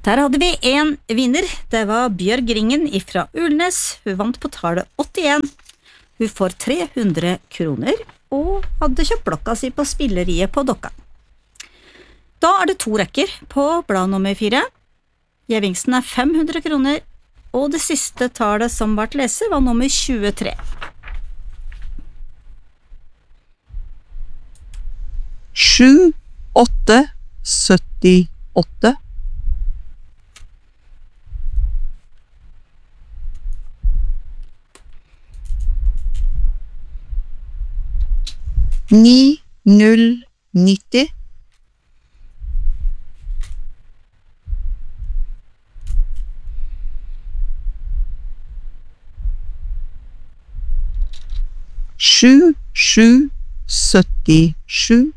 Der hadde vi en vinner, det var Bjørg Ringen fra Ulnes. Hun vant på tallet 81. Hun får 300 kroner, og hadde kjøpt blokka si på spilleriet på Dokka. Da det 2 rekker på blad nummer 4. Gevinsten 500 kroner, og det siste tallet som ble lest var nummer 23. 7, 8, 78. 9, 0, 90. 7, 7, 77.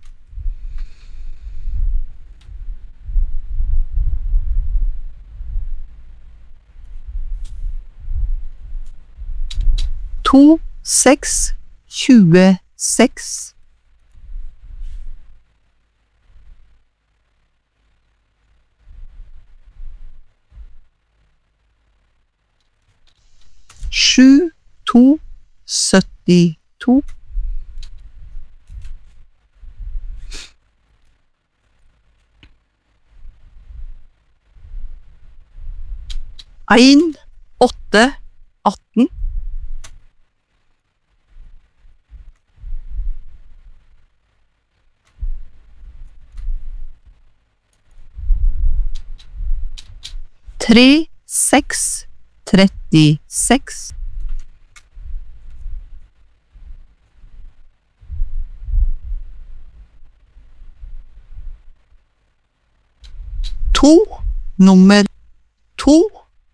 2, 6, 26. 7, 2, 72. 1, 8, 18. 3, 6, 36. 2, nummer 2.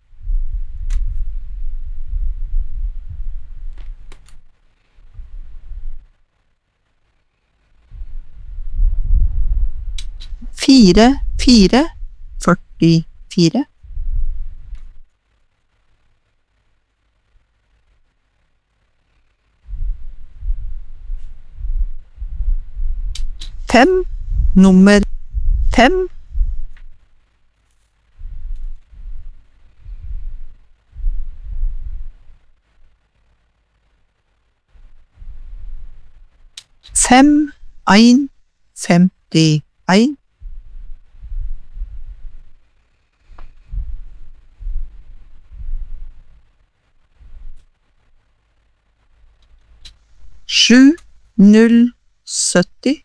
4, 4, 44. 5, nummer 5. 5, 1, 51. 7, 0, 70.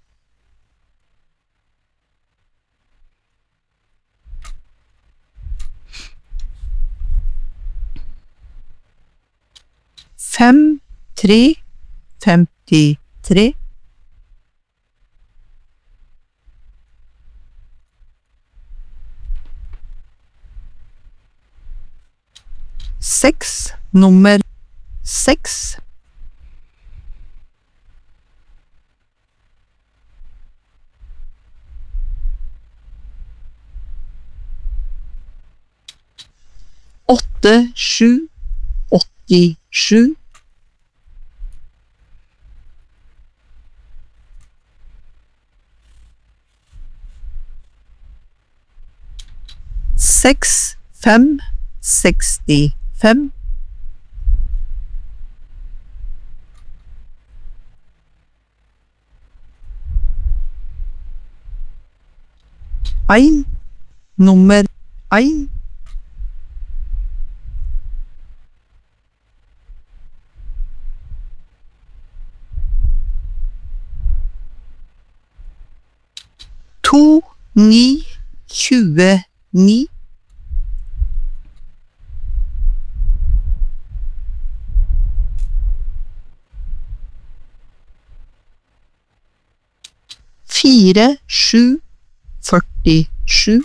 5, 3, 53. 6, nummer 6. 8, 7, 87. 6, 5, 65. 1, nummer 1. 2, 9, 29. 4, 7, 47.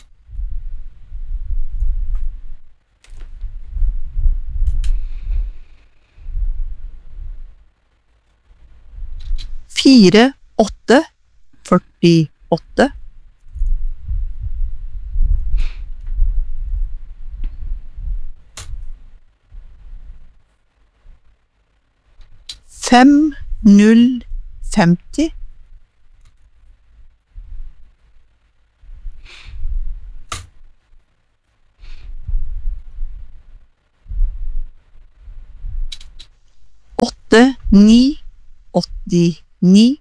4, 8, 48. 5, 0, 50. 989.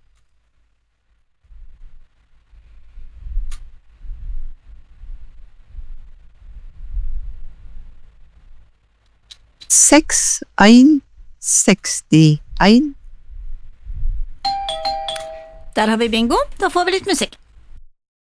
6161. Der har vi bingo, da får vi litt musikk.